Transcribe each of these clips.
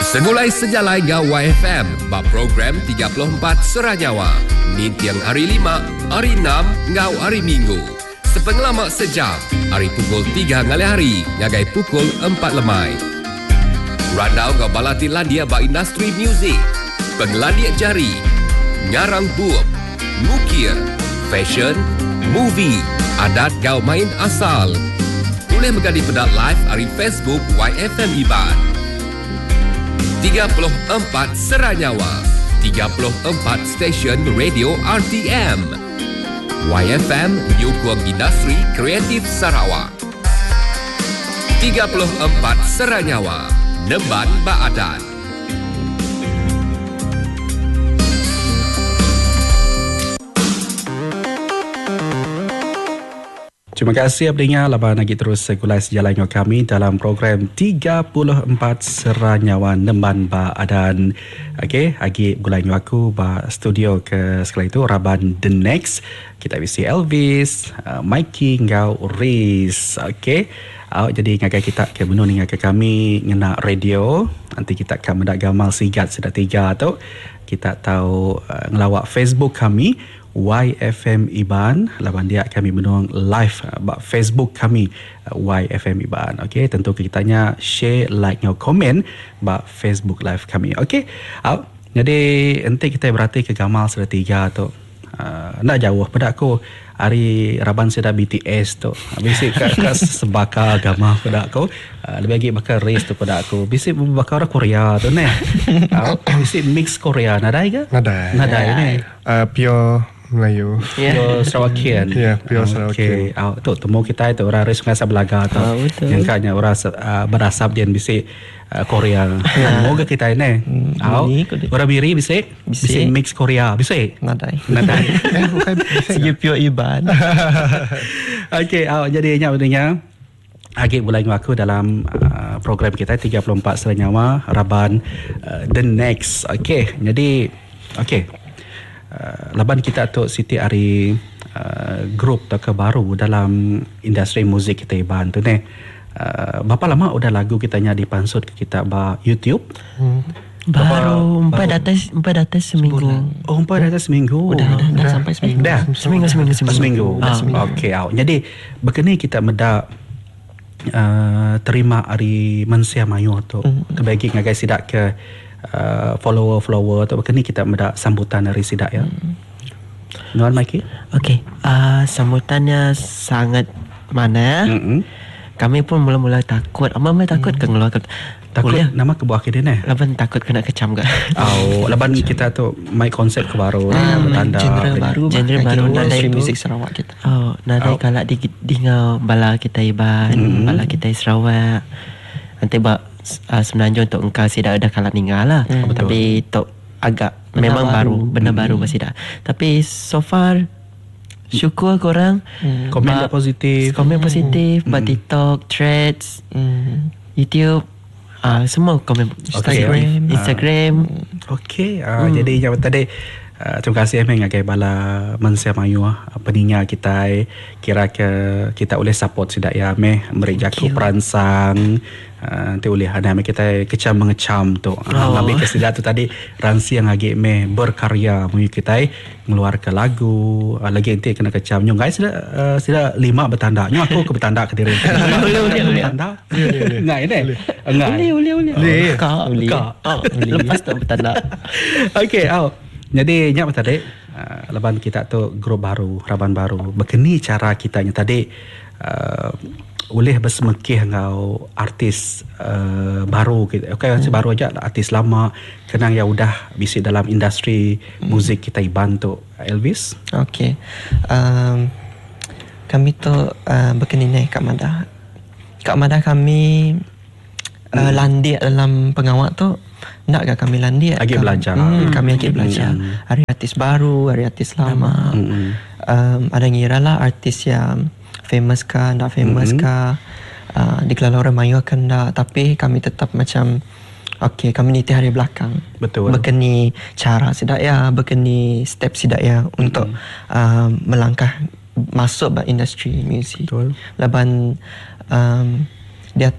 Segulai sejalai ngau YFM, bab program 34 Seranyawa. Ni tiang hari 5, hari 6, ngau hari Minggu. Sepengelamak sejam, hari pukul 3 ngalai hari, ngagai pukul 4 lemai. Randau ngau balati landia ba industri muzik, penglandia jari, ngarang buab, mukir, fashion, movie, adat ngau main asal. Boleh menjadi pedat live hari Facebook YFM Iban. 34 Seranyawa, 34 stesen radio RTM. YFM menyokong industri kreatif Sarawak. 34 Seranyawa, Nemban Baadan. Terima kasih pendengar, laban lagi terus segulai sejalan dengan kami dalam program 34 Seranyawa Nemban Baadan. Okey, lagi gulai dengan aku ba studio ke sekali itu Raban The Next. Kita bisi Elvis, Mikey ngau Riz. Okey. Jadi ngagai kita ke menun ngagai kami ngena radio. Nanti kita akan mendak gamal sigat sudah 3 tu. Kita tahu ngelawak Facebook kami YFM Iban. Laban dia kami menung live Facebook kami YFM Iban. Okey, tentu kitanya share, like, ngau komen ba Facebook live kami. Okey. Jadi nanti kita berarti ke gamal sudah 3 tu. Nak jauh pada aku hari Raban sudah BTS tu. Bisik kat sebaka agama pada aku. Lebih lagi bakal race tu pada aku. Bisik bakal orang Korea tu ni. Bisik mix Korea. Nadai ke? Nadai ni. Pure Melayu. Pure Sarawakian. Ya, pure Sarawakian. Okay. Tu temu kita itu orang race ngasa belaga tu. Yang katnya orang berasap dia bisik Korea. Moga kita ini. Orang biri bisik mix Korea. Bisik. Nadai. Sige pure Iban. Okey, jadi ingat benarnya Agik mulai dengan aku dalam program kita 34 Seranyawa Raban The Next. Okey, jadi laban kita tu Siti hari grup tak baru dalam industri muzik kita Iban tu ni. Berapa lama udah lagu kitanya dipansut ke kita ba YouTube? Baru 4 datas seminggu. Oh, 4 datas seminggu. Udah sampai seminggu. Dah seminggu. Okey, jadi begini kita meda terima hari Mansia Mayu tu. Kebagi ngagai sidak ke follower tu begini kita meda sambutan dari sidak ya. Nuan Mikey? Okey, sambutannya sangat mana? Kami pun mula-mula takut. Mama takut ke ngeluarkan. Takut nama ke buah kedai ni? Laban takut kena kecam ke? Laban kita tu main konsep ke baru. Genre baru nadai muzik Sarawak kita. Nadai kalak di ngau bala kita Iban, bala kita Sarawak. Nanti semenanjung untuk engkau sidak ada kalak ninggal lah. Tapi tok agak memang baru, benda baru masih dah. Tapi so far syukur korang komen positif buat TikTok, Threads, YouTube, semua komen Instagram. Okey, jadi yang tadi terima kasih mengagai bala Mansia Mayu peninga kita kira ke kita boleh support sidak ya mereka ku peransang nanti boleh ada kita kecam mengecam tu ngambil ke sidak tu tadi ransi yang agak berkarya mungkin kita mengeluarkan lagu lagi nanti kena kecam nyong guys sudah 5 bertanda nyong aku ke bertanda ke diri boleh bertanda enggak ini boleh lepas tu bertanda. Okey, jadi ingat tadi leban kita tu grup baru, Raban baru. Begini cara kitanya tadi boleh bersemekih ngau artis baru kita. Okey, artis baru aja artis lama kenang yang udah bisi dalam industri muzik kita Iban tu. Elvis. Okey. Kami tu begini ni Kak Mada kami landik dalam pengawak tu. Nak ke kami landik belajar. Kami lagi belajar. Hari artis baru, hari artis lama. Ada ngira lah artis yang famous kah, tak famous kah, dikelola orang Melayu kan tak. Tapi kami tetap macam okey, kami niti hari belakang. Betul. Bekeni cara sidak ya, bekeni step sidak ya untuk melangkah masuk industri muzik. Betul. Laban dia tu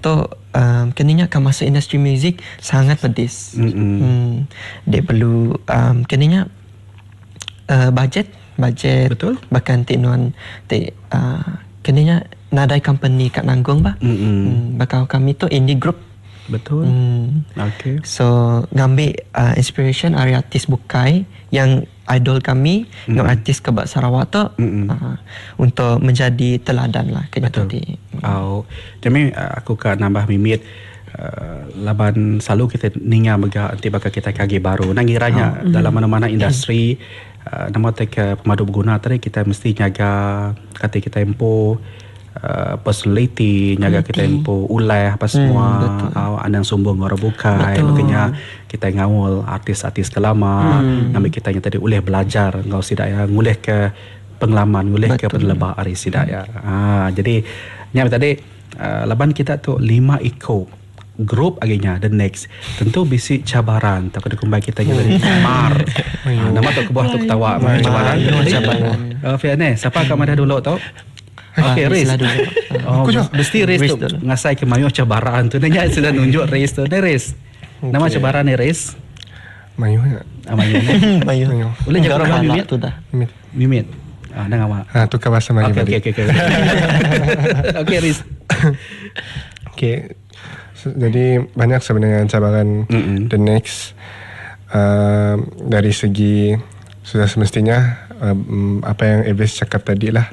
kenanya akan masuk industri muzik sangat pedis. Dia perlu kenanya budget Betul. bahkan tinuan kenanya nadai company kat nanggung bah. Bakal kami tu indie group. Betul. Okay. So ngambil inspiration dari artis Bukai yang idol kami, yang artis kebak Sarawak tu untuk menjadi teladan lah kerja tadi. Jadi aku kan nambah Mimit laban selalu kita ninga mega anti bakal kita kagi baru. Nangiranya dalam mana-mana industri nama ke pemadu berguna tadi kita mesti jaga kata kita empo personality, jaga kita empo ulah apa semua andang sombong orang bukai. Makanya kita ngawal artis-artis kelama ngambil kita yang tadi boleh belajar ngau sidak ya ngulih ke pengalaman ngulih ke penlebah ari sidak ya. Jadi nyam tadi laban kita tu 5 ikut grup aginya the next tentu bisi cabaran tak ada kumbai kita jadi mar nama tu ke bawah tu ketawa cabaran Fiane siapa kamu dah dulu tau. Okay, Riz. Mesti Riz tu ngasai ke mayu cabaran tu. Nanya sudah nunjuk Riz tu. Riz. Nama cabaran ni Riz. Mayu ya. Mayu. Boleh jaga orang Mimit tu dah. Mimit. Dah awak. Tukar bahasa Melayu balik. Okay. Okay, Riz. Okay. Jadi banyak sebenarnya cabaran the next dari segi sudah semestinya apa yang Evis cakap tadi lah.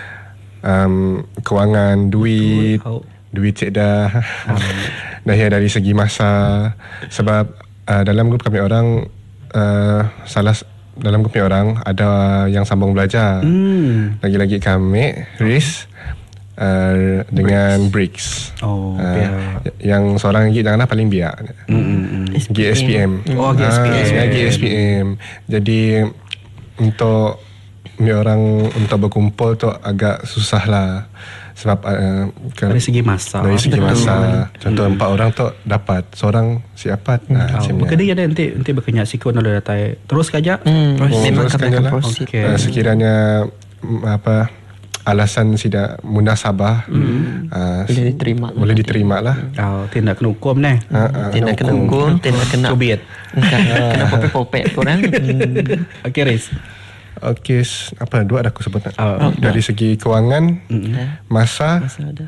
Kewangan, duit cik dah dari segi masa sebab dalam grup kami orang dalam grup kami orang ada yang sambung belajar lagi-lagi kami Riz dengan Bricks yang seorang lagi janganlah paling biak GSPM GSPM jadi untuk orang untuk berkumpul tu agak susah lah sebab dari segi masa contoh 4 orang tu dapat seorang siapa maka dia ada nanti berkenyak sikut nak datai terus kajak memang kena sekiranya alasan tidak munasabah boleh diterima lah. Tindak kena hukum ni. Tindak kena hukum, tindak kena cubit. Kena popek korang. Okey Riz. Okey, apa dua dah aku sebut dari segi kewangan, masa ada.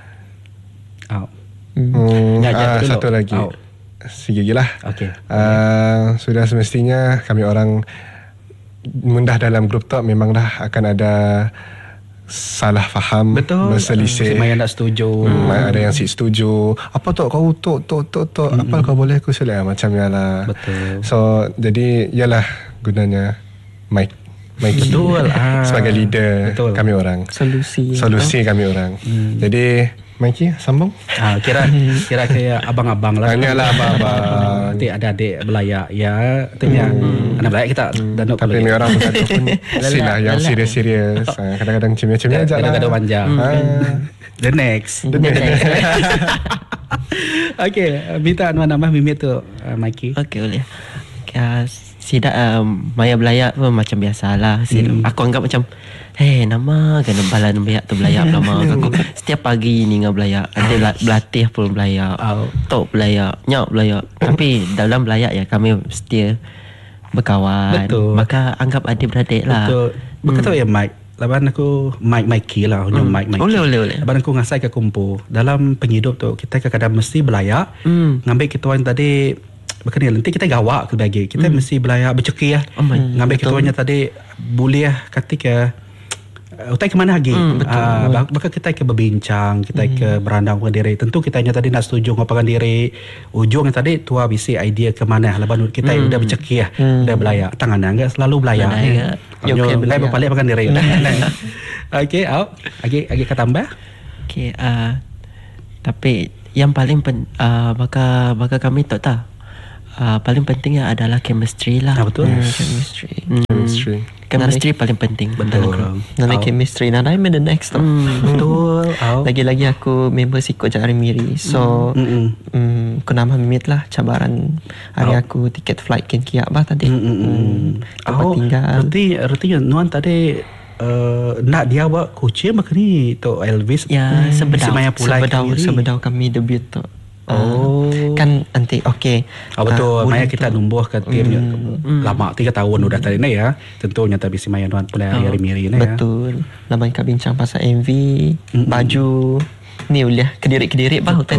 Satu lagi. Segi lah. Okey. Sudah semestinya kami orang mundah dalam grup tu memanglah akan ada salah faham, berselisih. Semua yang tak setuju. Ada yang setuju. Apa tu kau apa kau boleh aku selai macamnya lah. Betul. So jadi ialah gunanya mic. Betul. Sebagai leader kami orang. Solusi kami orang. Jadi Mikey sambung. Kira kayak abang-abang lah. Hanyalah abang-abang. Nanti ada adik belayak ya. Tanya anak belayak kita dan kalau ini orang bergaduh pun silah yang serius. Kadang-kadang cemia-cemia aja lah. Kadang-kadang panjang. The next. Okay, minta nama Mimit tu Mikey. Okay, boleh. Sidak Maya belayak pun macam biasalah. Aku anggap macam nama kena balan belayak tu belayak lama aku. Setiap pagi ni ngah belayak. Ada berlatih pun belayak. Tok belayak, nyok belayak. Tapi dalam belayak ya kami setia berkawan. Betul. Maka anggap adik-beradik lah. Betul. Berkata ya Mike. Laban aku Mikey lah. Mikey. Boleh. Laban aku ngasai ke kumpul. Dalam penghidup tu kita kadang-kadang mesti belayak. Ngambil ketuan tadi berkenal nanti kita gawak ke bagi kita mesti belayak bercekik lah ngambil ketuanya tadi boleh ketika utai ke mana lagi bakal kita ke berbincang kita ke berandang dengan diri tentu kita hanya tadi nak setuju ngapakan diri ujung yang tadi tua bisi idea ke mana laban kita udah bercekik lah udah belayak tangan enggak selalu belayak lain berpaling makan diri okay lagi kata tambah okay tapi yang paling bakal kami tak paling pentingnya adalah chemistry lah. Betul. Chemistry paling penting. Betul. Nanti chemistry nanti the next tau. Betul. Lagi-lagi aku member sikut jari miri. So aku nama Mimit lah cabaran hari aku tiket flight kiak bah tadi. Tempat tinggal. Artinya Nuan tadi nak dia buat coach macam ni tu Elvis. Ya sebedau Sebedau kami debut tu. Kan nanti betul Maya kita numbuh ke tim lama 3 tahun udah tadi ni ya. Tentunya tapi si Maya nuan pula hari miri ni ya. Betul. Lama kita bincang pasal MV, baju ni uliah kediri-kediri hotel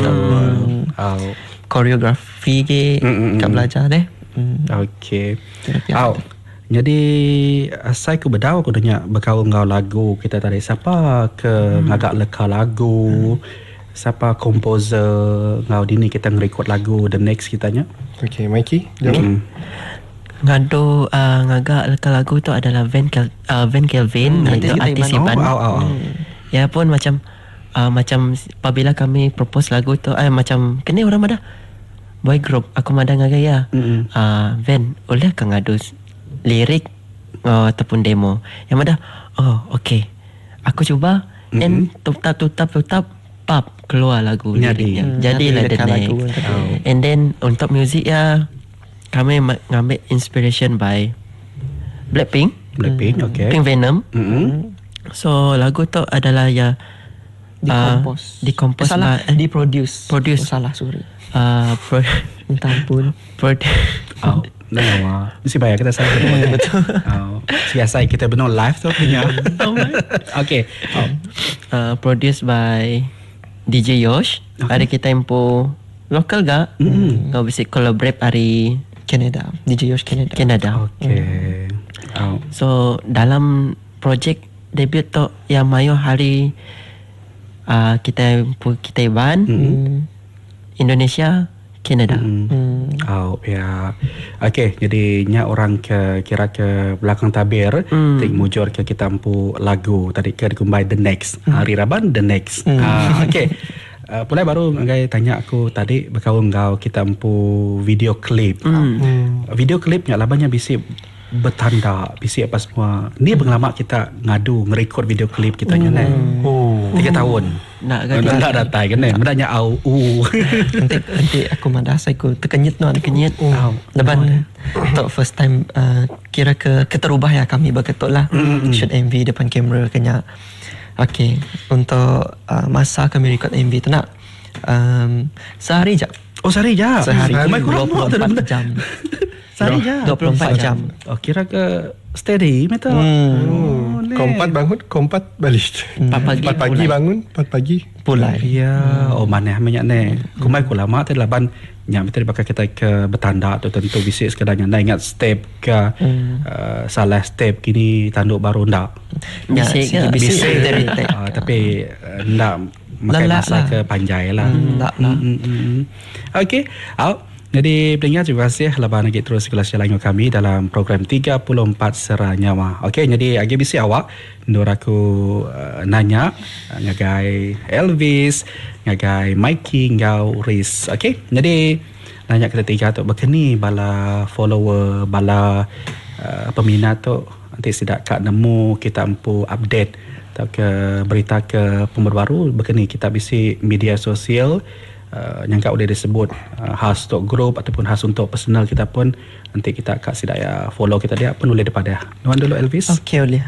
koreografi ke kat belajar deh. Okey. Jadi saya ku bedau aku dengar berkau ngau lagu kita tadi siapa ke ngagak leka lagu. Siapa komposer ngau dini kita ngerekod lagu The Next kitanya. Okey, Mikey jawab. Ngado ngagak leka lagu tu adalah Van Kelvin, itu artis Iban. Ya pun macam apabila kami propose lagu tu macam kena orang ada boy group aku madang ngagaya. Van oleh ka ngadu lirik ataupun demo. Yang ada okey. Aku cuba and tutap pop keluar lagu liriknya. Jadilah The Next. And then untuk music ya kami ngambil inspiration by Blackpink, okay. Pink Venom. So lagu tu adalah ya dicompose diproduce. Salah, sorry. Minta ampun. Mesti bayar kita saya. Betul. Biasa kita benar live tu punya. Okay. Produced by DJ Yosh. Ada kita impo lokal ga. Kau bisa collaborate hari Canada. DJ Yosh Canada. Okay. So dalam project debut tu yang mayo hari kita Iban Indonesia Canada. Okay, jadi nya orang kira ke belakang tabir tik mujur ke kita ampu lagu tadi ke dikumbai The Next. Hari Raban The Next. Okay. Pulai baru ngai tanya aku tadi berkawan kau kita ampu video klip. Video klipnya labanya bisi bertanda bisi apa semua. Ni pengalaman kita ngadu ngerekod video klip kita nya 3 tahun. Nak datang kan mendanya nanti aku madas aku terkenyit leban untuk first time kira keterubah ya kami berketuk lah shoot MV depan kamera kena. Okay, untuk masa kami record MV tu nak sehari je. Sehari je? Sehari 24 jam. Sehari je? 24 jam. Kira ke steady metal. Kompat bangun, kompat balik. 4 pagi bangun, 4 pagi pulai. Ya, mana banyak ni. Kumai ku lama tadi laban nya kita dipakai kita ke bertanda tu tentu bisik sekedarnya nak ingat step ke salah step kini tanduk baru ndak. Bisik tapi ndak makai masa ke panjai lah. Okey. Jadi pendengar terima kasih laban lagi terus kelas jalan kami dalam program 34 Sera Nyawa. Okey, jadi agi bisi awak ndur aku nanya ngagai Elvis, ngagai Mikey, ngau Riz. Okey, jadi nanya kita tiga tu berkeni bala follower, bala peminat tu nanti sidak kak nemu kita ampu update atau ke berita ke pembaru berkeni kita bisi media sosial yang kau boleh disebut khas untuk grup ataupun khas untuk personal kita pun nanti kita akan sidaya follow kita dia pun boleh daripada Nuan dulu Elvis. Okey boleh.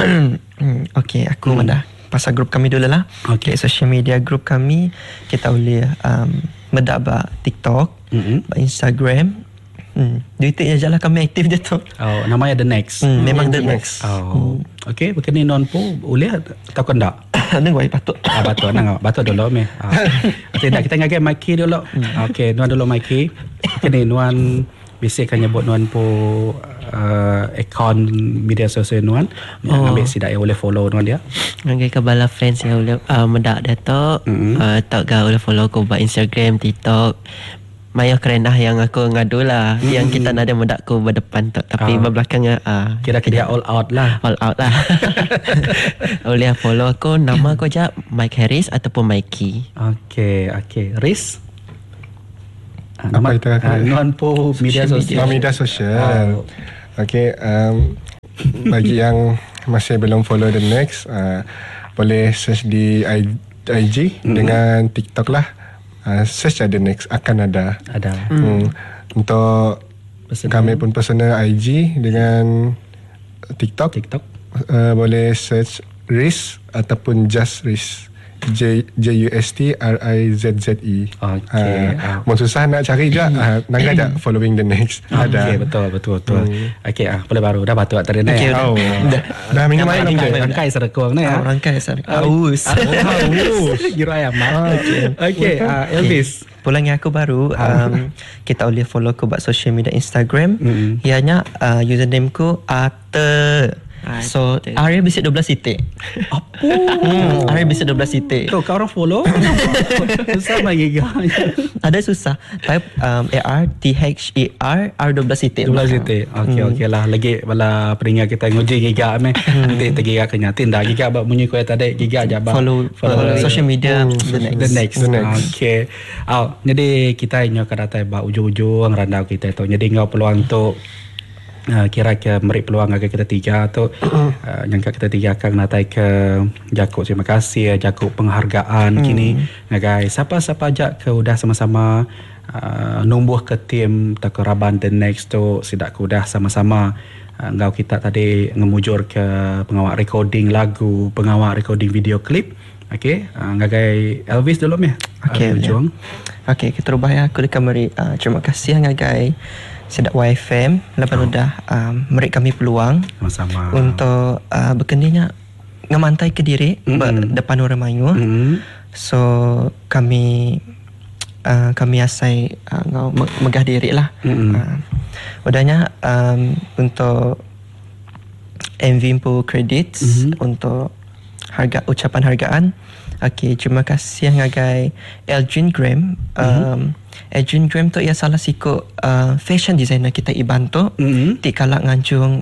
Okey aku dah pasal grup kami dulu lah. Okey, social media grup kami kita boleh medak TikTok, Instagram. Twitter je lah kami aktif je tu. Namanya The Next. Memang The Next. Okey, berkini non pun boleh atau kendak? Nang wai patut. Patut dulu me. Tidak kita ngagai Mikey dulu. Okey, Nuan dulu Mikey. Kini Nuan bisik kan nyebut Nuan pun account media sosial Nuan. Ngambil sidak yang boleh follow Nuan dia. Ngagai ke bala fans yang boleh medak datuk. Tak ga boleh follow ko ba Instagram, TikTok. Maya kerenah yang aku ngadu lah yang kita nak ada mendak ku berdepan tu tapi belakangnya kira-kira all out lah boleh follow aku nama aku je Mike Harris ataupun Mikey. Okey Riz nama kita Nuan po media sosial. Okey, bagi yang masih belum follow The Next boleh search di IG dengan TikTok lah. Search The Next akan ada. Untuk kami pun personal IG dengan TikTok. Boleh search Riz ataupun Just Riz. JUSTRIZZE. Okey. Mau susah nak cari juga, nangga je following the next. Okey, betul. Okey, boleh baru dah batu tadi ni. Okey, dah minggu main Rangkai serekong ni. Rangkai aus. Kira ayam. Okey, Elvis. Pulang yang aku baru, kita boleh follow aku buat social media Instagram. Ianya username ku Ate. So area bisik 12 titik. Apa? Area bisik 12 titik. Kau orang follow? Susah lagi gak? Ada susah. Type ARTHER R12 titik. 12 titik. Okey lah. Lagi bala peringat kita nguji gigak meh. Nanti tergigak kenyatin dah gigak bab bunyi kau tadi gigak je bab. Follow social media the next. Okey. Jadi kita inyo kadatai bab ujung-ujung randau kita tu. Jadi ngau peluang tu kira ke meri peluang agak kita tiga tu yang kita tiga akan natai ke Jakub terima kasih Jakub penghargaan kini guys siapa-siapa ajak ke udah sama-sama numbuh ke tim takeraban the next tu sidak ke udah sama-sama ngau kita tadi ngemujur ke pengawal recording lagu pengawal recording video klip. Okey, ngagai Elvis dulu meh. Okey, okey kita rubah ya aku dekat meri terima kasih ngagai Sedak YFM lepas dah beri kami peluang sama-sama untuk berkendinya ngamantai ke diri depan orang Melayu. So kami asai megah diri lah. Udahnya untuk MV pun credits untuk ucapan hargaan. Okey, terima kasih ngagai Elgin Graham. Elgin Graham tu ia salah siku fashion designer kita Iban tu. Di kalak nganjung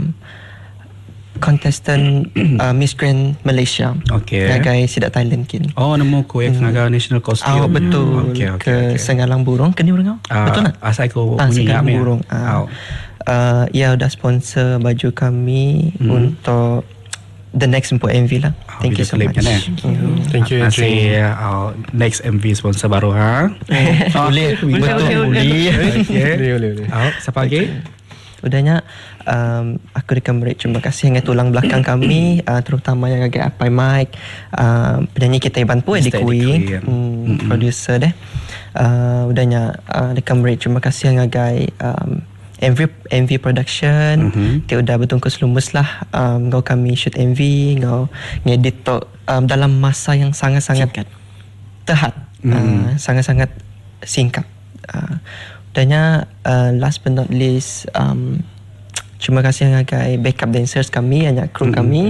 contestant Miss Grand Malaysia. Okey. Ngagai sidak Thailand kin. Oh, nemu ku ngagai national costume. Oh, betul. Ke Sengalang Burung ke ni orang. Betul tak? Asal aku punya Sengalang Burung. Ia udah sponsor baju kami untuk the next MV lah. Thank you so much. Thank you. Next MV sponsor baru boleh. Betul boleh. Siapa lagi? Udahnya aku dekat beri terima kasih dengan tulang belakang kami terutama yang agak Apai Mike, penyanyi kita Iban pun Eddie Kui, producer deh. Udahnya dekat beri terima kasih yang agak MV production. Dia udah bertungkus lumus lah ngau kami shoot MV, ngau ngedit tu dalam masa yang sangat-sangat tehat, sangat-sangat singkat. Udahnya last but not least terima kasih yang agak backup dancers kami, hanya kru kami.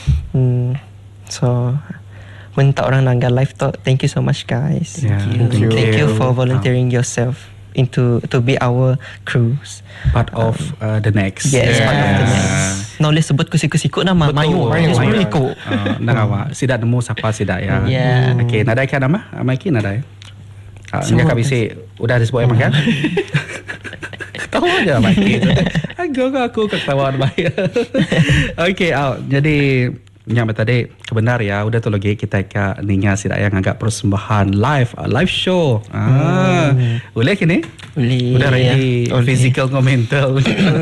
So minta orang nangga live tu, thank you so much guys. Thank you for volunteering yourself to be our crews, part of the next. Yes, part of the next. Nah, boleh sebut kusikut nama Mayu ikut. Nak awak sidak nemu siapa sidak ya. Okey, nadai kan nama? Maiki nadai. Enggak kabisi udah disebut emang kan? Tahu aja Maiki. Aku ketawa baik. Okey, jadi yang tadi kebenar ya udah tu lagi kita ke ninga sidak yang agak persembahan live show. Boleh kini? Boleh. Udah ready physical ke mental.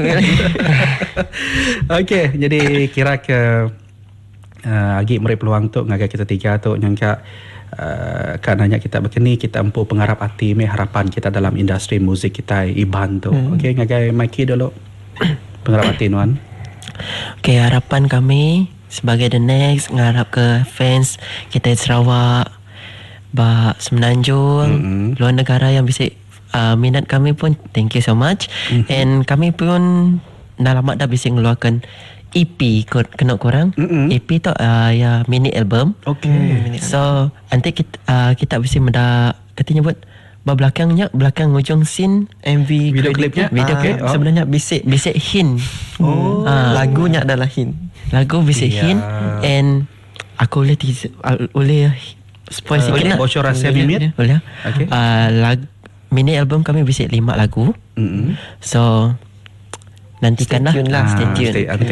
Okey, jadi kira ke lagi meri peluang tu ngagai kita tiga tu nyangka kan nanya kita begini kita empu pengharap hati harapan kita dalam industri muzik kita Iban tu. Okey, ngagai Mikey dulu. Pengharap hati nuan. Okey, harapan kami sebagai the next ngarap ke fans kita di Sarawak, Semenanjung, luar negara yang bisa minat kami pun thank you so much. And kami pun dah lama dah bisa ngeluarkan EP kena korang. EP tu ya mini album. So nanti kita bisa menda katanya buat belakang ujung scene MV video klipnya sebenarnya bisik hint. Lagunya adalah hint. Lagu bisik hint and aku boleh spoil sikit nak bocor rahsia bibir boleh. Mini album kami bisik 5 lagu. So nantikanlah, stay tune.